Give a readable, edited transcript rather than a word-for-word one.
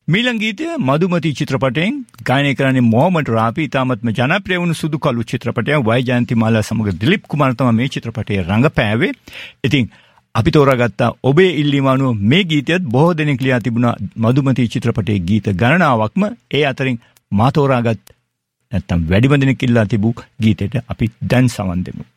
මීළඟ ගීතය මధుමති චිත්‍රපටයෙන් ගායනය කරන්නේ මොහමඩ් රාෆි. ඉතාමත්ම ජනප්‍රිය වුණු සුදු කළු චිත්‍රපටයක්. වයි ජයන්තිමාලා සමග දිලීප් කුමාර තමයි මේ චිත්‍රපටයේ රඟපෑවේ. ඉතින් අපි තෝරාගත්ත ඔබේ ඉල්ලීම අනුව මේ ගීතයත් බොහෝ දෙනෙක් ලියා තිබුණා මధుමති චිත්‍රපටයේ ගීත ගණනාවක්ම. ඒ අතරින් මා තෝරාගත් නැත්තම් වැඩිම දෙනෙක් ඉල්ලා තිබූ ගීතයට අපි දැන් සමන් දෙමු.